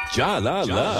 じゃらら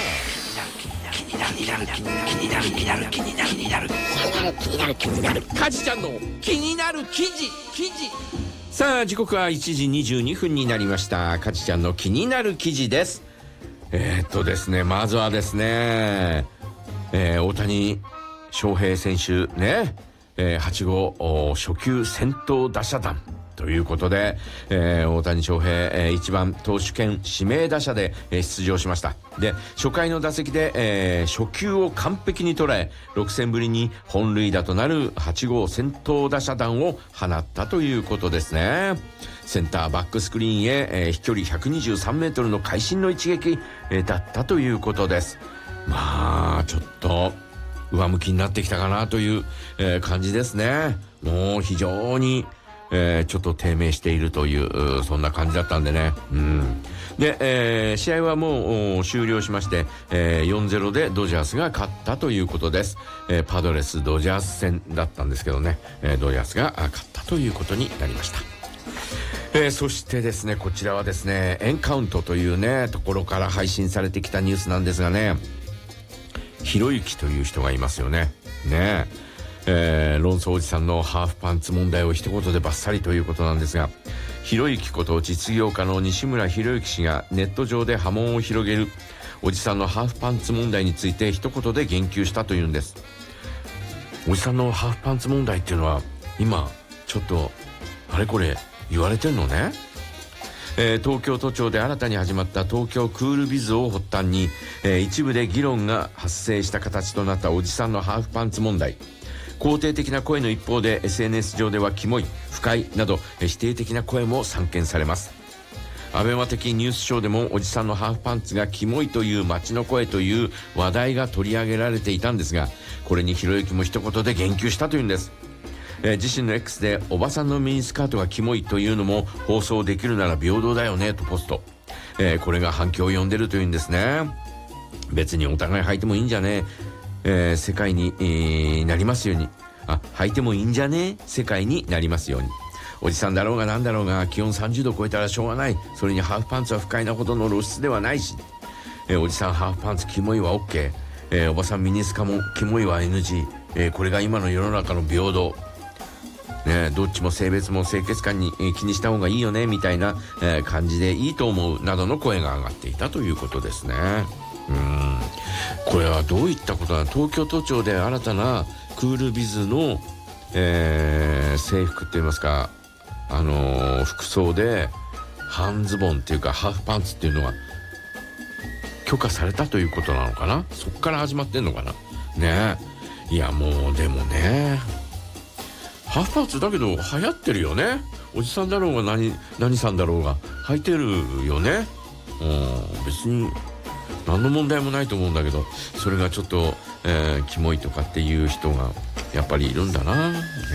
カジちゃんの気になる記事。 さあ時刻は1時22分になりました。かちちゃんの気になる記事です。ですね、まずはですね、大谷翔平選手ね、8号初球先頭打者弾ということで、大谷翔平、1番投手兼指名打者で、出場しました。で、初回の打席で、初球を完璧に捉え、6戦ぶりに本塁打となる8号先頭打者弾を放ったということですね。センターバックスクリーンへ、飛距離123メートルの会心の一撃、だったということです。まあちょっと上向きになってきたかなという、感じですね。もう非常にちょっと低迷しているというそんな感じだったんでね。で、試合はもう終了しまして、4-0 でドジャースが勝ったということです。パドレスドジャース戦だったんですけどね、ドジャースが勝ったということになりました。そしてですね、こちらはですね、エンカウントというねところから配信されてきたニュースなんですがね、ひろゆきという人がいますよね。論争おじさんのハーフパンツ問題を一言でバッサリということなんですが、ひろゆきこと実業家の西村博之氏がネット上で波紋を広げるおじさんのハーフパンツ問題について一言で言及したというんです。おじさんのハーフパンツ問題っていうのは今ちょっとあれこれ言われてんのね。東京都庁で新たに始まった東京クールビズを発端に、一部で議論が発生した形となったおじさんのハーフパンツ問題。肯定的な声の一方で SNS 上ではキモい、不快など否定的な声も散見されます。アベマ的ニュースショーでもおじさんのハーフパンツがキモいという街の声という話題が取り上げられていたんですが、これにひろゆきも一言で言及したというんです。自身の X でおばさんのミニスカートがキモいというのも放送できるなら平等だよねとポスト。これが反響を呼んでるというんですね。別にお互い履いてもいいんじゃね世界に、なりますように。履いてもいいんじゃね世界になりますように。おじさんだろうがなんだろうが気温30度超えたらしょうがない。それにハーフパンツは不快なほどの露出ではないし、おじさんハーフパンツキモいは OK、おばさんミニスカもキモいは NG、これが今の世の中の平等ね、どっちも性別も清潔感に、気にした方がいいよねみたいな、感じでいいと思うなどの声が上がっていたということですね。これはどういったことなの。東京都庁で新たなクールビズの、制服って言いますか、服装で半ズボンっていうかハーフパンツっていうのが許可されたということなのかな。そこから始まってんのかなね。いやもうでもね、ハーフパンツだけど流行ってるよね。おじさんだろうが何さんだろうが履いてるよね。別に何の問題もないと思うんだけど、それがちょっと、キモいとかっていう人がやっぱりいるんだな、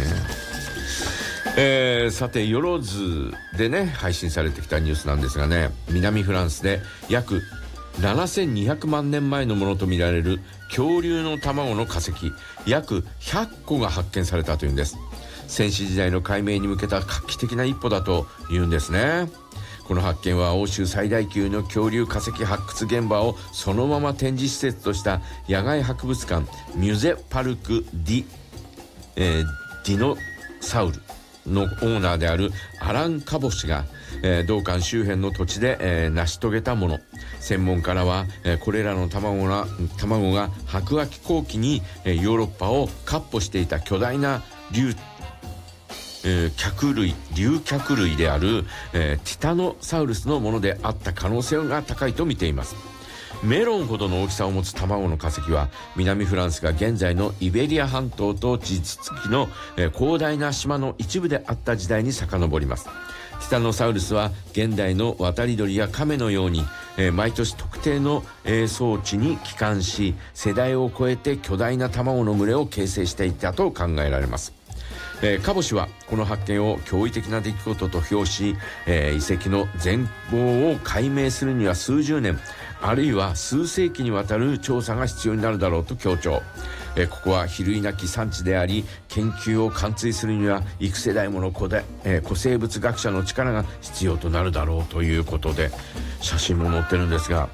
さてよろずでね配信されてきたニュースなんですがね、南フランスで約7200万年前のものとみられる恐竜の卵の化石約100個が発見されたというんです。先史時代の解明に向けた画期的な一歩だというんですね。この発見は欧州最大級の恐竜化石発掘現場をそのまま展示施設とした野外博物館ミュゼパルク・ディノサウルのオーナーであるアラン・カボ氏が、同館周辺の土地で、成し遂げたもの。専門家らは、これらの卵が白亜紀後期に、ヨーロッパを闊歩していた巨大な竜脚類である、ティタノサウルスのものであった可能性が高いと見ています。メロンほどの大きさを持つ卵の化石は南フランスが現在のイベリア半島と地続きの、広大な島の一部であった時代に遡ります。ティタノサウルスは現代の渡り鳥や亀のように、毎年特定の装置に帰還し世代を超えて巨大な卵の群れを形成していたと考えられます。カボ氏はこの発見を驚異的な出来事と評し、遺跡の全貌を解明するには数十年あるいは数世紀にわたる調査が必要になるだろうと強調。ここは比類なき産地であり研究を完遂するには幾世代もの古生物学者の力が必要となるだろうということで写真も載ってるんですが、